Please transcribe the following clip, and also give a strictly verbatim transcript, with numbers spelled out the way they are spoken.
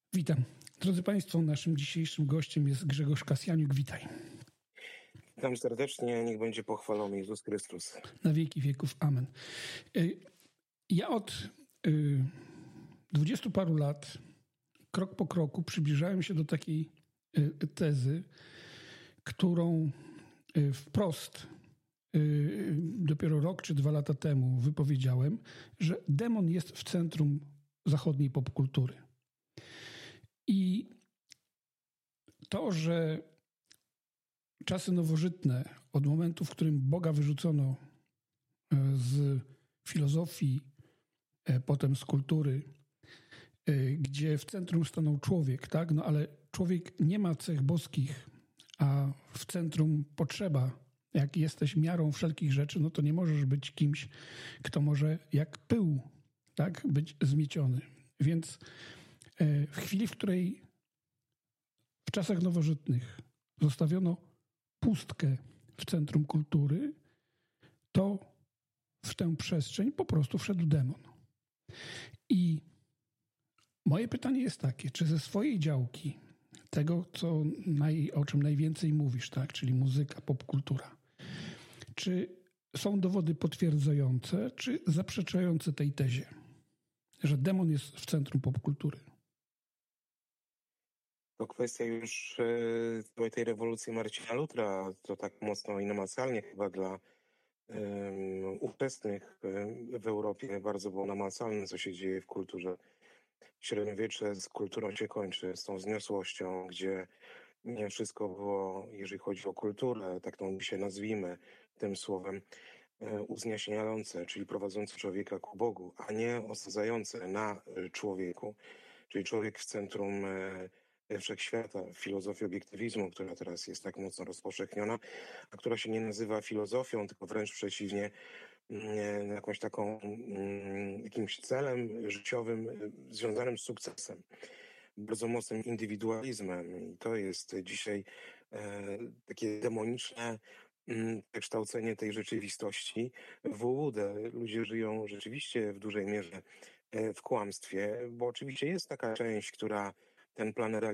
Witam. Drodzy Państwo, naszym dzisiejszym gościem jest Grzegorz Kasjaniuk. Witaj. Witam serdecznie, niech będzie pochwalony Jezus Chrystus. Na wieki wieków. Amen. Ja od dwudziestu paru lat, krok po kroku, przybliżałem się do takiej tezy, którą wprost dopiero rok czy dwa lata temu wypowiedziałem, że demon jest w centrum zachodniej popkultury. I to, że czasy nowożytne, od momentu, w którym Boga wyrzucono z filozofii, potem z kultury, gdzie w centrum stanął człowiek, tak? No ale człowiek nie ma cech boskich, a w centrum potrzeba. Jak jesteś miarą wszelkich rzeczy, no to nie możesz być kimś, kto może jak pył, tak, być zmieciony. Więc w chwili, w której w czasach nowożytnych zostawiono pustkę w centrum kultury, to w tę przestrzeń po prostu wszedł demon. I moje pytanie jest takie, czy ze swojej działki, tego, co naj, o czym najwięcej mówisz, tak, czyli muzyka, popkultura, czy są dowody potwierdzające, czy zaprzeczające tej tezie, że demon jest w centrum popkultury? To kwestia już całej tej rewolucji Marcina Lutra, to tak mocno i namacalnie chyba dla um, ówczesnych w Europie bardzo było namacalne, co się dzieje w kulturze. Średniowiecze z kulturą się kończy, z tą wzniosłością, gdzie nie wszystko było, jeżeli chodzi o kulturę, tak to się nazwijmy tym słowem, uznieśniające, czyli prowadzące człowieka ku Bogu, a nie osadzające na człowieku, czyli człowiek w centrum wszechświata, filozofii obiektywizmu, która teraz jest tak mocno rozpowszechniona, a która się nie nazywa filozofią, tylko wręcz przeciwnie, jakąś taką, jakimś celem życiowym związanym z sukcesem, bardzo mocnym indywidualizmem. I to jest dzisiaj takie demoniczne przekształcenie tej rzeczywistości w ułudę. Ludzie żyją rzeczywiście w dużej mierze w kłamstwie, bo oczywiście jest taka część, która ten plan realizuje,